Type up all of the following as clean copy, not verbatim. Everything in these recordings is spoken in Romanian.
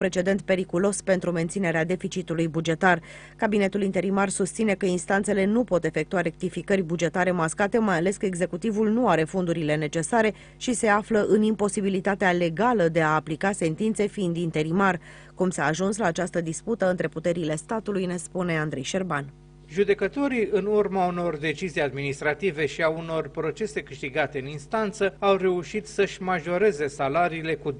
precedent periculos pentru menținerea deficitului bugetar. Cabinetul interimar susține că instanțele nu pot efectua rectificări bugetare mascate, mai ales că executivul nu are fondurile necesare și se află în imposibilitatea legală de a aplica sentințe fiind interimar. Cum s-a ajuns la această dispută între puterile statului, ne spune Andrei Șerban. Judecătorii, în urma unor decizii administrative și a unor procese câștigate în instanță, au reușit să-și majoreze salariile cu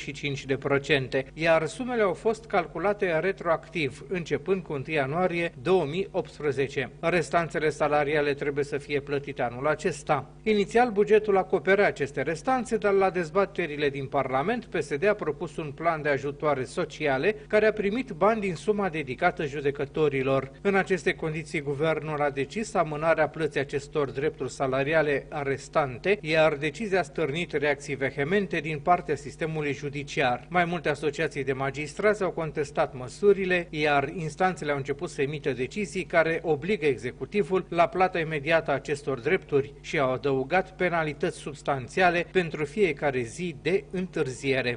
25%, iar sumele au fost calculate retroactiv, începând cu 1 ianuarie 2018. Restanțele salariale trebuie să fie plătite anul acesta. Inițial, bugetul acoperea aceste restanțe, dar la dezbaterile din Parlament, PSD a propus un plan de ajutoare sociale care a primit bani din suma dedicată judecătorilor. În aceste condiții, guvernul a decis amânarea plății acestor drepturi salariale restante, iar decizia a stârnit reacții vehemente din partea sistemului judiciar. Mai multe asociații de magistrați au contestat măsurile, iar instanțele au început să emită decizii care obligă executivul la plata imediată a acestor drepturi și au adăugat penalități substanțiale pentru fiecare zi de întârziere.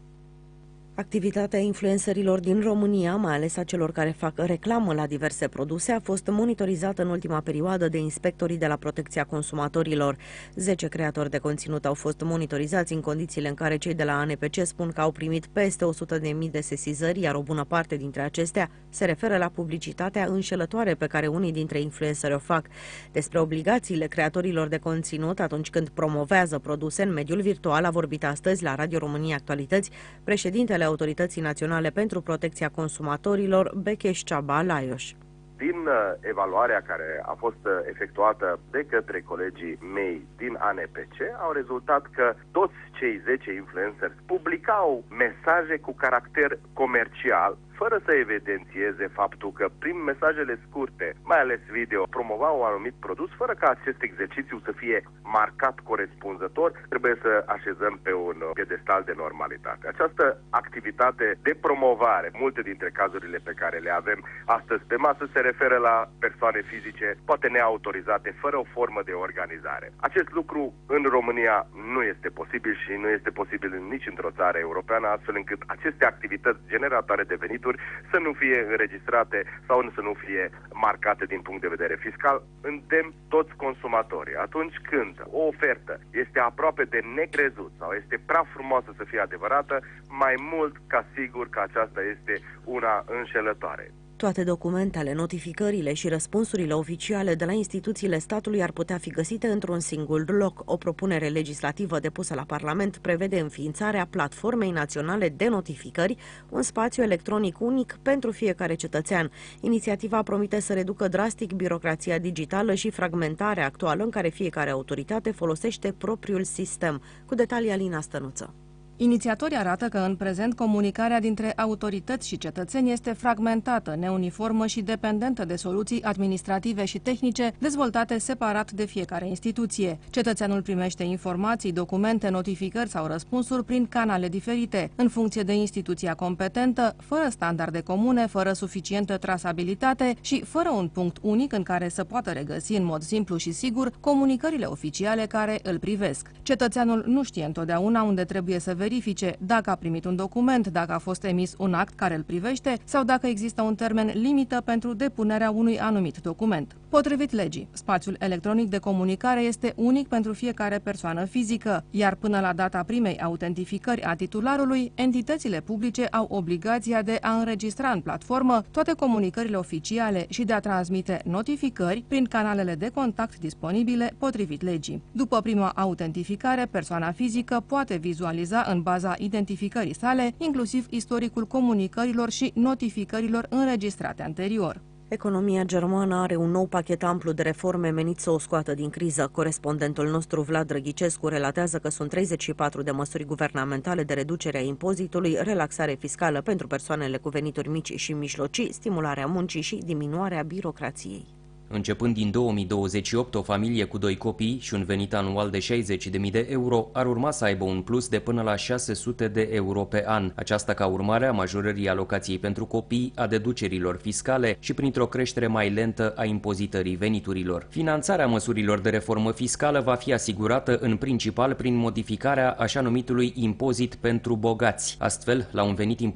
Activitatea influencerilor din România, mai ales a celor care fac reclamă la diverse produse, a fost monitorizată în ultima perioadă de inspectorii de la Protecția Consumatorilor. 10 creatori de conținut au fost monitorizați în condițiile în care cei de la ANPC spun că au primit peste 100.000 de sesizări, iar o bună parte dintre acestea se referă la publicitatea înșelătoare pe care unii dintre influenceri o fac. Despre obligațiile creatorilor de conținut atunci când promovează produse în mediul virtual a vorbit astăzi la Radio România Actualități președintele Autorității Naționale pentru Protecția Consumatorilor, Becheș Ceaba Laios. Din evaluarea care a fost efectuată de către colegii mei din ANPC, au rezultat că toți cei 10 influenceri publicau mesaje cu caracter comercial, fără să evidențieze faptul că prin mesajele scurte, mai ales video, promovau un anumit produs, fără ca acest exercițiu să fie marcat corespunzător, trebuie să așezăm pe un piedestal de normalitate. Această activitate de promovare, multe dintre cazurile pe care le avem astăzi pe masă, se referă la persoane fizice, poate neautorizate, fără o formă de organizare. Acest lucru în România nu este posibil și nu este posibil nici într-o țară europeană, astfel încât aceste activități generatoare de venituri să nu fie înregistrate sau să nu fie marcate din punct de vedere fiscal. Îndemn toți consumatorii, atunci când o ofertă este aproape de necrezut sau este prea frumoasă să fie adevărată, mai mult ca sigur că aceasta este una înșelătoare. Toate documentele, notificările și răspunsurile oficiale de la instituțiile statului ar putea fi găsite într-un singur loc. O propunere legislativă depusă la Parlament prevede înființarea Platformei Naționale de Notificări, un spațiu electronic unic pentru fiecare cetățean. Inițiativa promite să reducă drastic birocrația digitală și fragmentarea actuală în care fiecare autoritate folosește propriul sistem. Cu detalii Alina Stănuță. Inițiatorii arată că în prezent comunicarea dintre autorități și cetățeni este fragmentată, neuniformă și dependentă de soluții administrative și tehnice dezvoltate separat de fiecare instituție. Cetățeanul primește informații, documente, notificări sau răspunsuri prin canale diferite, în funcție de instituția competentă, fără standarde comune, fără suficientă trasabilitate și fără un punct unic în care să poată regăsi în mod simplu și sigur comunicările oficiale care îl privesc. Cetățeanul nu știe întotdeauna unde trebuie să verifice dacă a primit un document, dacă a fost emis un act care îl privește sau dacă există un termen limită pentru depunerea unui anumit document. Potrivit legii, spațiul electronic de comunicare este unic pentru fiecare persoană fizică, iar până la data primei autentificări a titularului, entitățile publice au obligația de a înregistra în platformă toate comunicările oficiale și de a transmite notificări prin canalele de contact disponibile potrivit legii. După prima autentificare, persoana fizică poate vizualiza în baza identificării sale, inclusiv istoricul comunicărilor și notificărilor înregistrate anterior. Economia germană are un nou pachet amplu de reforme menit să o scoată din criză. Corespondentul nostru Vlad Drăghicescu relatează că sunt 34 de măsuri guvernamentale de reducere a impozitului, relaxare fiscală pentru persoanele cu venituri mici și mijlocii, stimularea muncii și diminuarea birocrației. Începând din 2028, o familie cu 2 copii și un venit anual de 60.000 de euro ar urma să aibă un plus de până la 600 de euro pe an. Aceasta ca urmare a majorării alocației pentru copii, a deducerilor fiscale și printr-o creștere mai lentă a impozitării veniturilor. Finanțarea măsurilor de reformă fiscală va fi asigurată în principal prin modificarea așa numitului impozit pentru bogați. Astfel, la un venit